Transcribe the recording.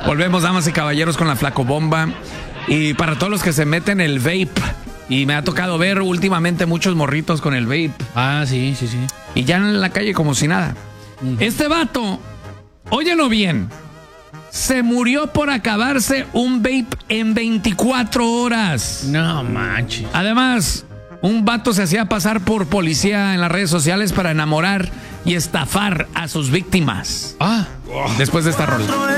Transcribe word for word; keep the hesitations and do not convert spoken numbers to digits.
Volvemos, damas y caballeros, con la flacobomba. Y para todos los que se meten el vape, y me ha tocado ver últimamente muchos morritos con el vape. Ah, sí, sí, sí. Y ya en la calle como si nada. Uh-huh. Este vato, óyelo bien, se murió por acabarse un vape en veinticuatro horas. No manches. Además, un vato se hacía pasar por policía en las redes sociales para enamorar y estafar a sus víctimas. Ah. Después de esta rola.